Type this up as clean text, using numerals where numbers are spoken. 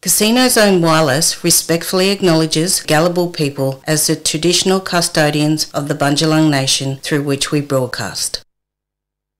Casino Zone Wireless respectfully acknowledges Gadigal people as the traditional custodians of the Bundjalung Nation through which we broadcast.